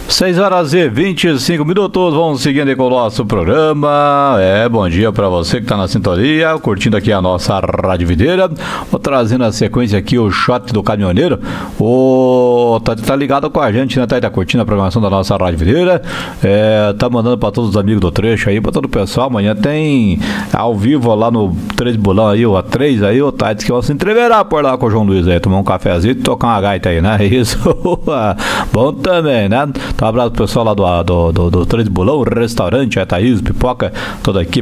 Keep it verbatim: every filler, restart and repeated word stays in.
seis horas e vinte e cinco minutos, vamos seguindo aí com o nosso programa. É, bom dia para você que está na sintonia, curtindo aqui a nossa Rádio Videira. Vou trazendo a sequência aqui o shot do caminhoneiro. O tá, tá ligado com a gente, né? Tá, tá curtindo a programação da nossa Rádio Videira. É, tá mandando para todos os amigos do trecho aí, para todo o pessoal. Amanhã tem ao vivo lá no Três Bolão aí, o A três aí, o Tati que vai se entreverar por lá com o João Luiz aí, tomar um cafezinho e tocar uma gaita aí, né? Isso. Bom também, né? Um abraço pro pessoal lá do, do, do, do Três Bolão, restaurante, a Thaís, pipoca, toda a equipe